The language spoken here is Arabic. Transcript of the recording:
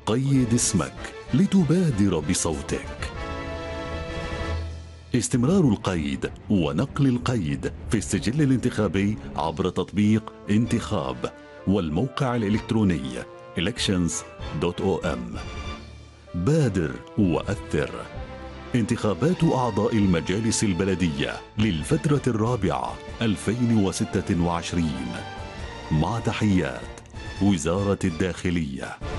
قيد اسمك لتبادر بصوتك. استمرار القيد ونقل القيد في السجل الانتخابي عبر تطبيق انتخاب والموقع الإلكتروني elections.om. بادر وأثر. انتخابات أعضاء المجالس البلدية للفترة الرابعة 2026. مع تحيات وزارة الداخلية.